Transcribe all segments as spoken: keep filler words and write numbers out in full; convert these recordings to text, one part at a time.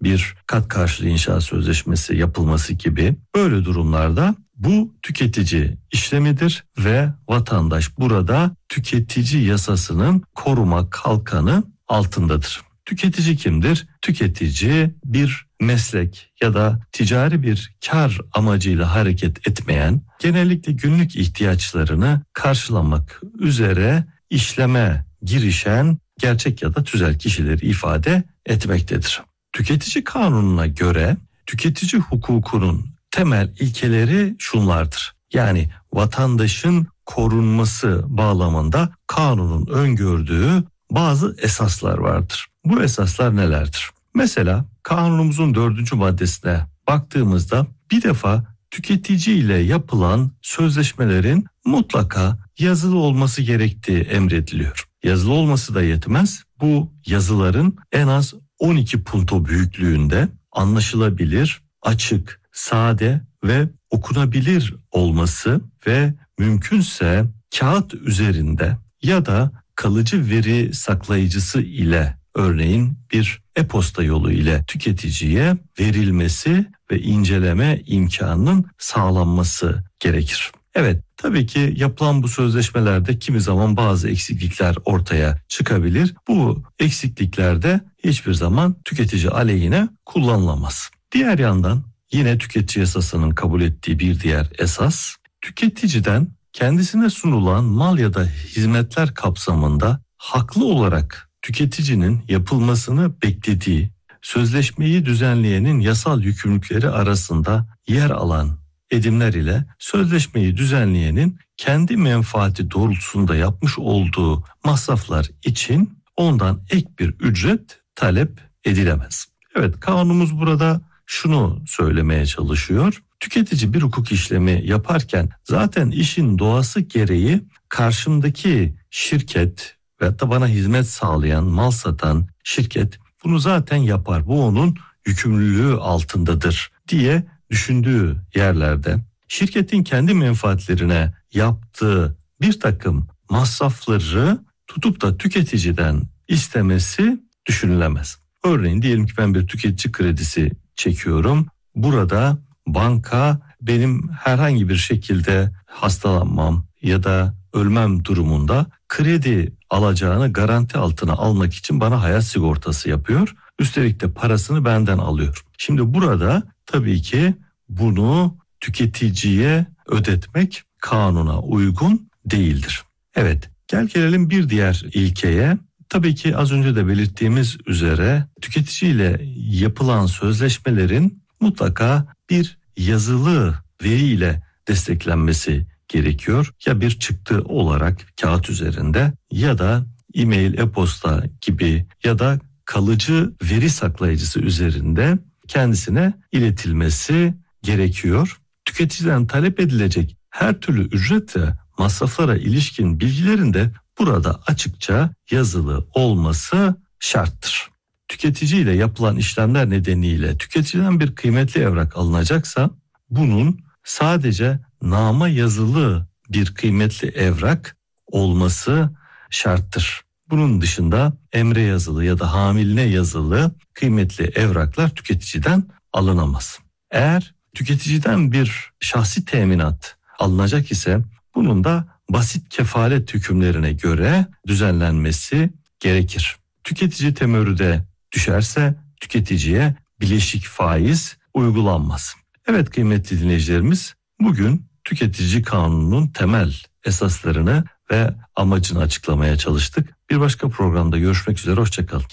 bir kat karşılığı inşaat sözleşmesi yapılması gibi böyle durumlarda bu tüketici işlemidir ve vatandaş burada tüketici yasasının koruma kalkanı altındadır. Tüketici kimdir? Tüketici bir meslek ya da ticari bir kar amacıyla hareket etmeyen, genellikle günlük ihtiyaçlarını karşılamak üzere işleme girişen gerçek ya da tüzel kişileri ifade etmektedir. Tüketici kanununa göre tüketici hukukunun temel ilkeleri şunlardır. Yani vatandaşın korunması bağlamında kanunun öngördüğü bazı esaslar vardır. Bu esaslar nelerdir? Mesela kanunumuzun dördüncü maddesine baktığımızda bir defa tüketici ile yapılan sözleşmelerin mutlaka yazılı olması gerektiği emrediliyor. Yazılı olması da yetmez. Bu yazıların en az on iki punto büyüklüğünde anlaşılabilir, açık, sade ve okunabilir olması ve mümkünse kağıt üzerinde ya da kalıcı veri saklayıcısı ile, örneğin bir e-posta yolu ile tüketiciye verilmesi ve inceleme imkanının sağlanması gerekir. Evet, tabii ki yapılan bu sözleşmelerde kimi zaman bazı eksiklikler ortaya çıkabilir. Bu eksiklikler de hiçbir zaman tüketici aleyhine kullanılamaz. Diğer yandan yine tüketici yasasının kabul ettiği bir diğer esas, tüketiciden kendisine sunulan mal ya da hizmetler kapsamında haklı olarak tüketicinin yapılmasını beklediği sözleşmeyi düzenleyenin yasal yükümlülükleri arasında yer alan edimler ile sözleşmeyi düzenleyenin kendi menfaati doğrultusunda yapmış olduğu masraflar için ondan ek bir ücret talep edilemez. Evet, kanunumuz burada şunu söylemeye çalışıyor. Tüketici bir hukuk işlemi yaparken zaten işin doğası gereği karşımdaki şirket veyahut da bana hizmet sağlayan, mal satan şirket bunu zaten yapar. Bu onun yükümlülüğü altındadır diye düşündüğü yerlerde şirketin kendi menfaatlerine yaptığı bir takım masrafları tutup da tüketiciden istemesi düşünülemez. Örneğin diyelim ki ben bir tüketici kredisi çekiyorum. Burada banka benim herhangi bir şekilde hastalanmam ya da ölmem durumunda kredi alacağını garanti altına almak için bana hayat sigortası yapıyor. Üstelik de parasını benden alıyor. Şimdi burada tabii ki bunu tüketiciye ödetmek kanuna uygun değildir. Evet, gel gelelim bir diğer ilkeye. Tabii ki az önce de belirttiğimiz üzere tüketiciyle yapılan sözleşmelerin mutlaka bir yazılı veriyle desteklenmesi gerekiyor. Ya bir çıktı olarak kağıt üzerinde ya da e-mail, e-posta gibi ya da kalıcı veri saklayıcısı üzerinde kendisine iletilmesi gerekiyor. Tüketiciden talep edilecek her türlü ücret ve masraflara ilişkin bilgilerin de burada açıkça yazılı olması şarttır. Tüketici ile yapılan işlemler nedeniyle tüketiciden bir kıymetli evrak alınacaksa bunun sadece nama yazılı bir kıymetli evrak olması şarttır. Bunun dışında emre yazılı ya da hamiline yazılı kıymetli evraklar tüketiciden alınamaz. Eğer tüketiciden bir şahsi teminat alınacak ise bunun da basit kefalet hükümlerine göre düzenlenmesi gerekir. Tüketici temerrüde düşerse tüketiciye bileşik faiz uygulanmaz. Evet kıymetli dinleyicilerimiz, bugün tüketici kanununun temel esaslarını ve amacını açıklamaya çalıştık. Bir başka programda görüşmek üzere, hoşçakalın.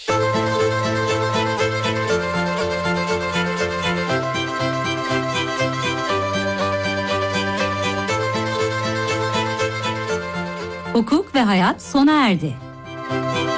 Hukuk ve hayat sona erdi.